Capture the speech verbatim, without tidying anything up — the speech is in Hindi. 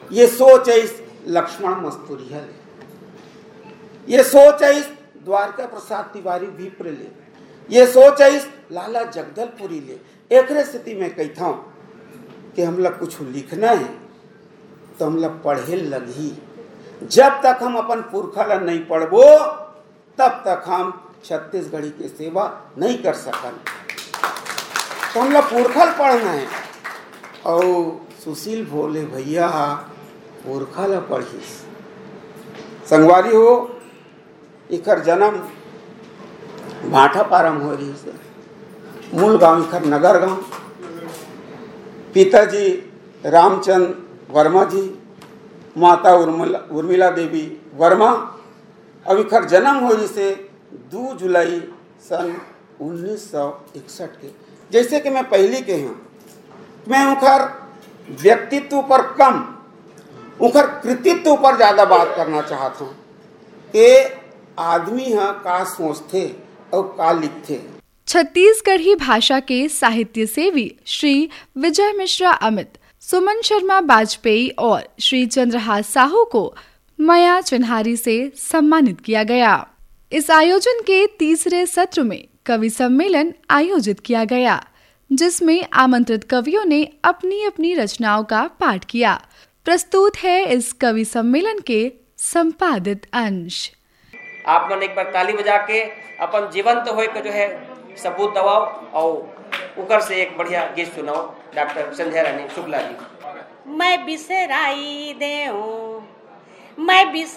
ये सोच इस लक्ष्मण मस्तूरिया ले, ये सोच इस द्वारका प्रसाद तिवारी विप्र ले, ये सोच इस लाला जगदलपुरी ले। एक स्थिति में कहता हूँ कि हम लोग कुछ लिखना है तो हम लोग पढ़े लगी। जब तक हम अपन पुरखा ला नहीं पढ़बो तब तक हम छत्तीसगढ़ी की सेवा नहीं कर सकन। तो हम लोग पुरखा पढ़ना है। और सुशील बोले भैया पुरखा ला पढ़िस। संगवारी हो इकर जन्म भाटा पारम हो रही से, मूल गांव इकर नगर गांव। पिताजी रामचंद्र वर्मा जी, माता उर्मिला उर्मिला देवी वर्मा। अब इकर जन्म हो से दो जुलाई सन उन्नीस सौ इकसठ के। जैसे कि मैं पहले के हूँ, मैं उनकर व्यक्तित्व पर कम उनकर कृतित्व पर ज़्यादा बात करना चाहता हूँ कि आदमी यहाँ का सोचते और का लिखते। छत्तीसगढ़ी भाषा के साहित्य सेवी श्री विजय मिश्रा अमित, सुमन शर्मा वाजपेयी और श्री चंद्रहास साहू को मया चिन्हारी से सम्मानित किया गया। इस आयोजन के तीसरे सत्र में कवि सम्मेलन आयोजित किया गया, जिसमें आमंत्रित कवियों ने अपनी अपनी रचनाओं का पाठ किया। प्रस्तुत है इस कवि सम्मेलन के संपादित अंश। आप मन एक बार ताली बजा के अपन जीवंत होए के जो है सबूत दवाओ और उकर से एक बढ़िया गीत सुनाओ। डॉक्टर संध्या रानी शुक्ला जी। मैं बिसराई देऊं, मैं बिस